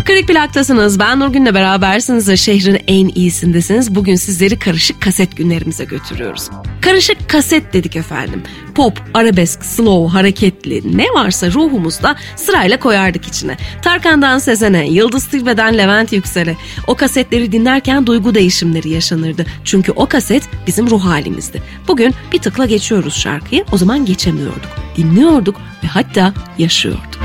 Kırık Plak'tasınız. Ben Nurgün'le berabersiniz ve şehrin en iyisindesiniz. Bugün sizleri karışık kaset günlerimize götürüyoruz. Karışık kaset dedik efendim. Pop, arabesk, slow, hareketli ne varsa ruhumuzda sırayla koyardık içine. Tarkan'dan Sezen'e, Yıldız Tilbe'den Levent Yüksel'e. O kasetleri dinlerken duygu değişimleri yaşanırdı. Çünkü o kaset bizim ruh halimizdi. Bugün bir tıkla geçiyoruz şarkıyı. O zaman geçemiyorduk. Dinliyorduk ve hatta yaşıyorduk.